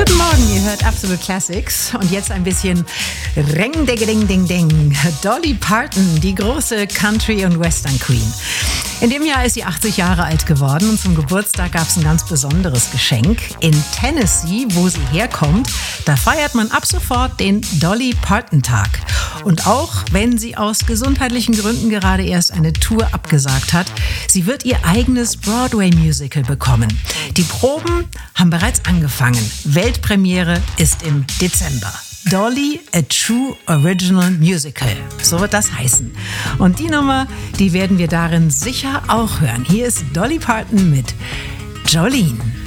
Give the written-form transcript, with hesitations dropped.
Guten Morgen, ihr hört Absolute Classics und jetzt ein bisschen Ring ding ding ding. Dolly Parton, die große Country- und Western Queen. In dem Jahr ist sie 80 Jahre alt geworden und zum Geburtstag gab es ein ganz besonderes Geschenk. In Tennessee, wo sie herkommt, da feiert man ab sofort den Dolly Parton Tag. Und auch wenn sie aus gesundheitlichen Gründen gerade erst eine Tour abgesagt hat, sie wird ihr eigenes Broadway-Musical bekommen. Die Proben haben bereits angefangen. Weltpremiere ist im Dezember. Dolly, a True Original Musical. So wird das heißen. Und die Nummer, die werden wir darin sicher auch hören. Hier ist Dolly Parton mit Jolene.